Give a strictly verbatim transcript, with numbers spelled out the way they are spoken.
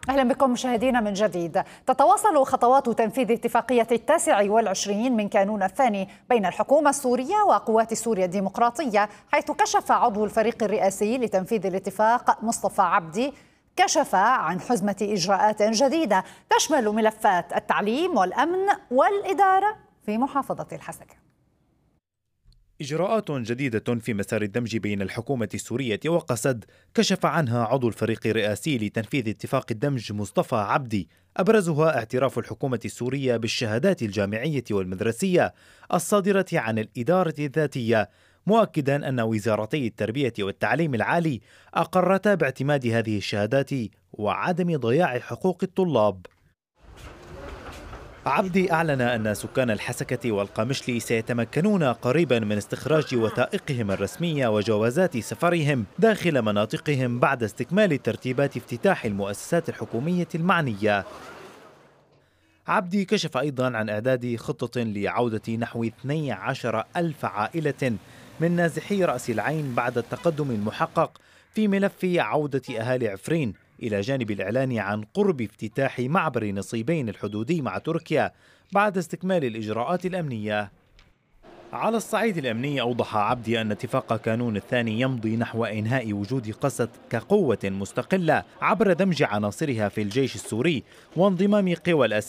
أهلا بكم مشاهدينا من جديد. تتواصل خطوات تنفيذ اتفاقية التاسع والعشرين من كانون الثاني بين الحكومة السورية وقوات سوريا الديمقراطية، حيث كشف عضو الفريق الرئاسي لتنفيذ الاتفاق مصطفى عبدي كشف عن حزمة إجراءات جديدة تشمل ملفات التعليم والأمن والإدارة في محافظة الحسكة. إجراءات جديدة في مسار الدمج بين الحكومة السورية وقسد كشف عنها عضو الفريق الرئاسي لتنفيذ اتفاق الدمج مصطفى عبدي، أبرزها اعتراف الحكومة السورية بالشهادات الجامعية والمدرسية الصادرة عن الإدارة الذاتية، مؤكدا أن وزارتي التربية والتعليم العالي أقرتا باعتماد هذه الشهادات وعدم ضياع حقوق الطلاب. عبدي أعلن أن سكان الحسكة والقمشلي سيتمكنون قريبا من استخراج وثائقهم الرسمية وجوازات سفرهم داخل مناطقهم بعد استكمال ترتيبات افتتاح المؤسسات الحكومية المعنية. عبدي كشف أيضا عن إعداد خطة لعودة نحو اثني عشر ألف عائلة من نازحي رأس العين بعد التقدم المحقق في ملف عودة أهالي عفرين، إلى جانب الإعلان عن قرب افتتاح معبر نصيبين الحدودي مع تركيا بعد استكمال الإجراءات الأمنية. على الصعيد الأمني أوضح عبدي أن اتفاق كانون الثاني يمضي نحو إنهاء وجود قسد كقوة مستقلة عبر دمج عناصرها في الجيش السوري وانضمام قوى الأساس